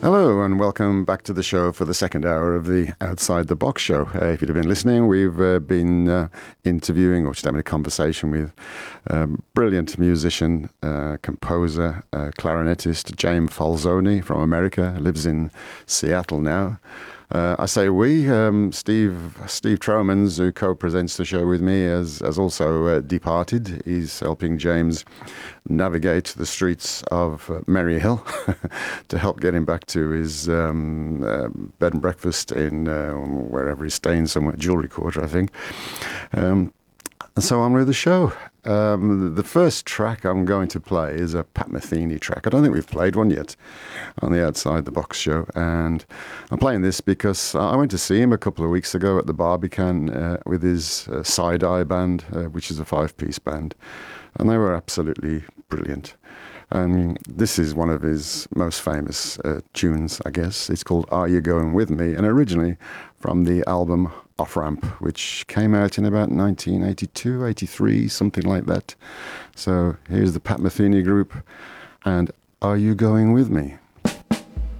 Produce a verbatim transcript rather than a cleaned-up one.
Hello and welcome back to the show for the second hour of the Outside the Box show. Uh, if you've been listening, we've uh, been uh, interviewing or just having a conversation with um, brilliant musician, uh, composer, uh, clarinetist James Falzoni from America, lives in Seattle now. Uh, I say we, um, Steve Steve Tromans, who co-presents the show with me, has, has also uh, departed. He's helping James navigate the streets of uh, Merry Hill to help get him back to his um, uh, bed and breakfast in uh, wherever he's staying, somewhere, Jewelry Quarter, I think. Um, and so on with the show. Um, the first track I'm going to play is a Pat Metheny track. I don't think we've played one yet on the Outside the Box show. And I'm playing this because I went to see him a couple of weeks ago at the Barbican uh, with his uh, Side-Eye band, uh, which is a five-piece band. And they were absolutely brilliant. And this is one of his most famous uh, tunes, I guess. It's called Are You Going With Me? And originally from the album Off Ramp, which came out in about nineteen eighty-two, eighty-three, something like that. So here's the Pat Metheny Group, and Are You Going With Me?